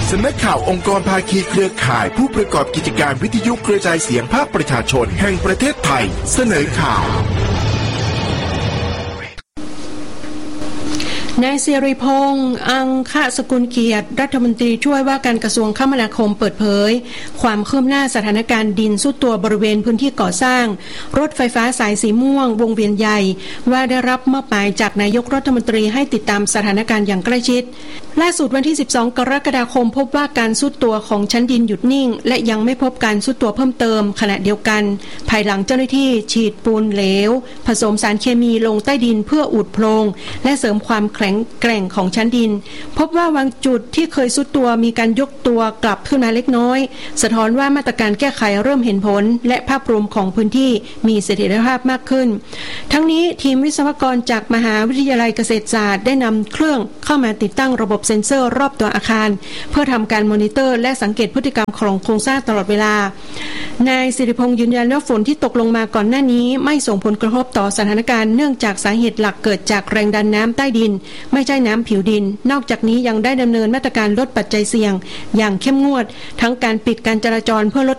สำนักข่าวองค์กรภาคีเครือข่ายผู้ประกอบกิจการวิทยุกระจายเสียงภาคประชาชนแห่งประเทศไทยเสนอข่าวนายศิริพงษ์อังคสกุลเกียรติรัฐมนตรีช่วยว่าการกระทรวงคมนาคมเปิดเผยความคืบหน้าสถานการณ์ดินทรุดตัวบริเวณพื้นที่ก่อสร้างรถไฟฟ้าสายสีม่วงวงเวียนใหญ่ว่าได้รับมอบหมายจากนายกรัฐมนตรีให้ติดตามสถานการณ์อย่างใกล้ชิดล่าสุดวันที่12กรกฎาคมพบว่าการทรุดตัวของชั้นดินหยุดนิ่งและยังไม่พบการทรุดตัวเพิ่มเติมขณะเดียวกันภายหลังเจ้าหน้าที่ฉีดปูนเหลวผสมสารเคมีลงใต้ดินเพื่ออุดโพรงและเสริมความแข็งแกร่งของชั้นดินพบว่าบางจุดที่เคยทรุดตัวมีการยกตัวกลับขึ้นมาเล็กน้อยสะท้อนว่ามาตรการแก้ไขเริ่มเห็นผลและภาพรวมของพื้นที่มีเสถียรภาพมากขึ้นทั้งนี้ทีมวิศวกรจากมหาวิทยาลัยเกษตรศาสตร์ได้นำเครื่องเข้ามาติดตั้งระบบเซ็นเซอร์รอบตัวอาคารเพื่อทำการมอนิเตอร์และสังเกตพฤติกรรมของโครงสร้างตลอดเวลานายศิริพงษ์ยืนยันว่าฝนที่ตกลงมาก่อนหน้านี้ไม่ส่งผลกระทบต่อสถานการณ์เนื่องจากสาเหตุหลักเกิดจากแรงดันน้ำใต้ดินไม่ใช่น้ำผิวดินนอกจากนี้ยังได้ดำเนินมาตรการลดปัจจัยเสี่ยงอย่างเข้มงวดทั้งการปิดการจราจรเพื่อลด